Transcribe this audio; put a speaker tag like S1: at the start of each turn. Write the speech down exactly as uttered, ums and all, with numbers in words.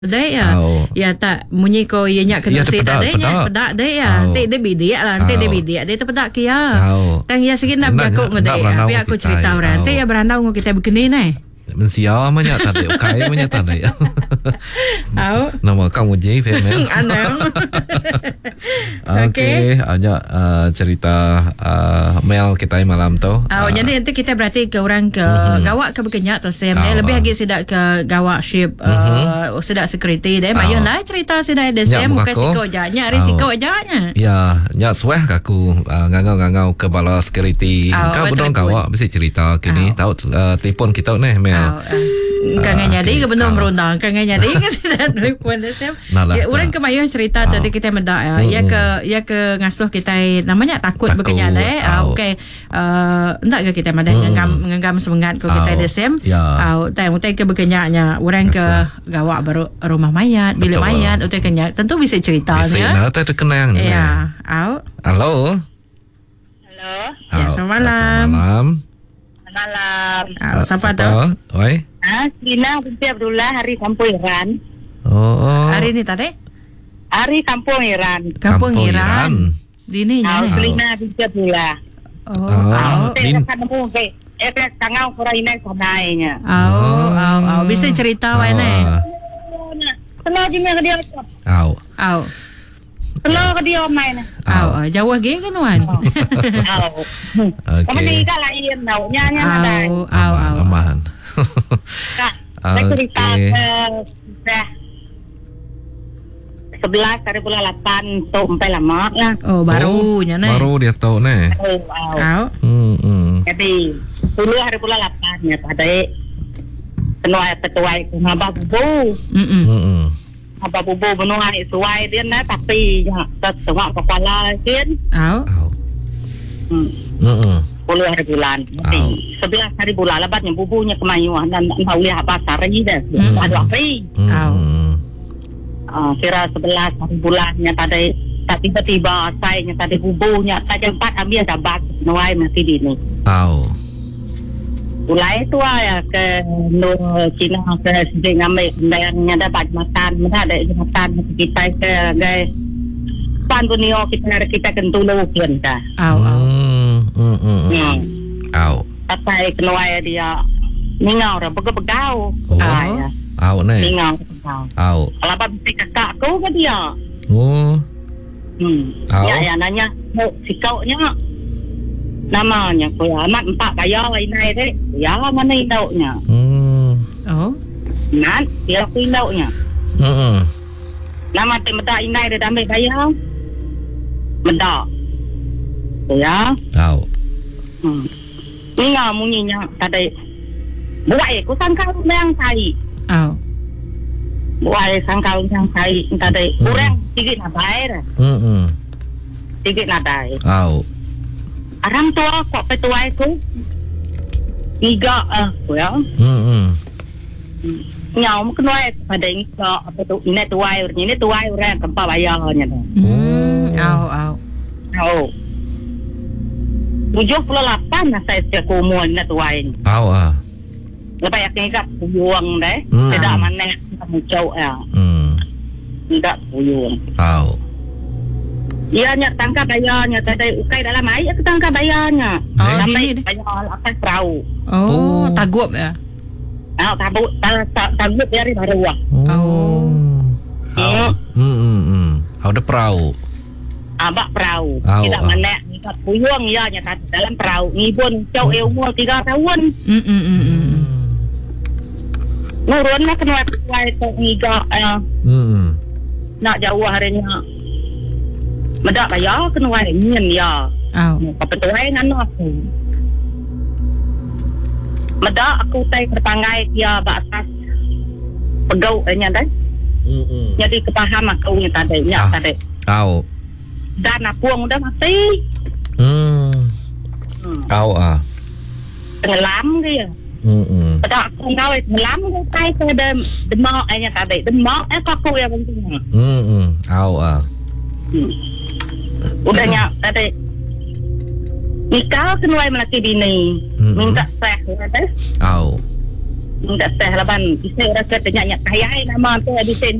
S1: Dek ya,
S2: oh.
S1: ya tak munyi ko ia nyak kena si tak dek ya, pedak dek ya,
S2: oh.
S1: tek dek bidik lah, tek dek bidik, dek pedak kia.
S2: Oh.
S1: Tang ya sikit nak berlaku ngedek ya, biar aku cerita orang, tek ya berandau ngau kita begini nih.
S2: Mensial banyak tadi, okay banyak tadi.
S1: Tahu?
S2: Nama kamu J P M.
S1: Anam.
S2: Okey, banyak uh, cerita uh, Mel kita malam tu.
S1: Oh, uh, jadi nanti kita berarti ke orang ke mm-hmm. gawak ke berkenyak tu Sam. Oh, lebih lagi sidak ke gawak ship uh, mm-hmm. sidak security deh. Mayun lah cerita sidak ada Sam muka siko janya, risiko janya.
S2: Ya, nyak suah aku uh, ngangau-ngangau ke bala security. Oh, kau bedong gawak mesti cerita kini. Oh. Tahu uh, telefon kita nih Mel.
S1: Oh, uh, Kangen uh, jadi okay. ke benar merundang. Kangen jadi ke sidak telefon deh Sam. Ya, orang ke mayun cerita tadi kita mendak ya. Ya ke ya ke ngasuh kita namanya takut, takut berkenyak deh. Uh, Okey. Uh, entak ke kita madah ngengam ngengam semangat ko kita deh Sam. Ah, tai utai ke berkenyaknya orang ke gawak baru rumah mayat, bilik mayat, utai kenyak. Tentu bisa cerita
S2: ya. Bisa nak terkenang.
S1: Ya. Au.
S2: Halo.
S3: Halo.
S1: Ya, selamat malam.
S2: Malam.
S3: Malam.
S1: Ah, siapa tu?
S2: Oi.
S3: Ah, Sina binti Abdullah hari Kampung Iran.
S2: Oh.
S1: Hari ni tadi?
S3: Hari Kampung Iran.
S1: Kampung, Kampung Iran. Dini
S3: ni. Ah, Sina binti Abdullah.
S1: Oh. Oh.
S3: Saya akan nemu ke eh tangau kora ini sanainya.
S1: Oh, oh, oh. Bisa cerita wae ne.
S3: Kalau je me dia.
S2: Au.
S1: Au.
S3: Kalau ke dia main.
S1: Au, jauh ge kan wan.
S3: Au. Kamu ni kan lain tau. Nya-nya ada.
S1: Au, au, au.
S2: Aman.
S3: Kak, saya cerita dah sebelas hari bulan lapan tu sampai lama lah.
S1: Oh, baru nya ne.
S2: Baru dia tahu ne.
S1: Au.
S2: Hmm, hmm.
S3: Jadi sepuluh hari bulan lapan ya tadi. Kenal petuai ku ngabah bubu.
S1: Hmm.
S2: Hmm.
S3: Ngabah bubu menuai suai dia na tapi ya setengah kepala kan.
S1: Au.
S2: Au.
S3: Hmm.
S2: Hmm.
S3: sepuluh hari bulan. Jadi sebelas hari bulan lebatnya bubunya kemayuan dan tahu lihat pasar ni dah. Ada apa?
S1: Au.
S3: Uh, kira sebelas hari bulannya tadi tak tiba-tiba saya tadi bubunya tak sempat ambil dapat nuai masih di ni.
S2: Au.
S3: Mulai tu ya ke Nur Cina ke sini ambil bayarnya dapat makan, mana ada makan kita ke guys. Pan dunia kita kita kentulu kita.
S1: Au au.
S2: Hmm hmm hmm. Au.
S3: Tapi nuai dia ningau dah begau-begau.
S2: Ah ya. Au ne.
S3: Ningau.
S2: Au.
S3: Kalau apa kakak kau ke dia?
S2: Oh.
S3: Hmm. Ya ya nanya, "Mau si kau nya?" Namanya ko amat empat bayar ini deh. Ya mana indaunya?
S2: Hmm.
S1: Oh.
S3: Nan, dia ku indaunya.
S2: Hmm.
S3: Nama te meda ini dia ambil bayar. Meda. Ya.
S2: Au.
S3: Hmm. Ni ngah munyinya tadi. Buat ku sangka yang sai.
S1: Au.
S3: Buat sangka yang sai tadi. Kurang sikit nak bayar.
S2: Hmm.
S3: Sikit nak bayar.
S2: Au.
S3: Orang tua kok petuai ku niga ah ya.
S2: Hmm.
S3: Nyau kenai pada niga apa tu ini tuai ini tuai orang tempat bayarnya tu.
S1: Hmm. Au au.
S3: Oh. tujuh puluh lapan saya setiap umur ini tuai.
S2: Au ah.
S3: Lepas yang ni kat puyuang deh. Tidak mana kamu jauh ya.
S2: Hmm.
S3: Tidak puyuang.
S2: Au.
S3: Ia nyak tangkap bayarnya tadi ukai dalam air aku tangkap bayarnya.
S1: Oh,
S3: sampai
S1: gini
S3: bayar atas perahu.
S1: Oh, oh. Tagup ya.
S3: Ah, tagup tagup dari baru ah.
S1: Oh.
S2: Oh. Hmm hmm hmm. Ada perahu.
S3: Abak perahu.
S2: Oh,
S3: tidak
S2: oh.
S3: mana dekat puyuang ya nyata dalam perahu. Ni pun jauh hmm. umur tiga tahun.
S1: Hmm hmm hmm.
S3: Nurun nak kena kuai tu niga ah.
S2: Hmm.
S3: Nak jauh harinya. Medak bayar kena wae nyen ya.
S1: Au.
S3: Apa tu wae ngano aku. Medak aku tai terpangai dia batas pegau nya dah.
S2: Hmm.
S3: Jadi kepaham aku nya tadi nya tadi.
S2: Au.
S3: Dan apuang udah mati.
S2: Hmm. Au ah.
S3: Tenggelam dia.
S2: Hmm.
S3: Medak aku ngau tenggelam aku tai ke dem demak nya tadi. Demak eh aku yang penting.
S2: Hmm. Au ah.
S3: Hmm. Udahnya tadi nikah kenuai melaki bini hmm. minta seh tadi.
S2: Au.
S3: Tak teh laban bisa rasa tanya nyak kaya nama tu di